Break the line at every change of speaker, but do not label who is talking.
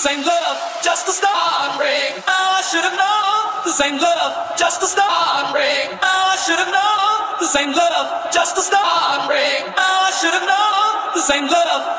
same love, just a start break. Oh, I should have known the same love, just a start break. Oh, I should have known the same love, just a start break. Oh, I should have known the same love.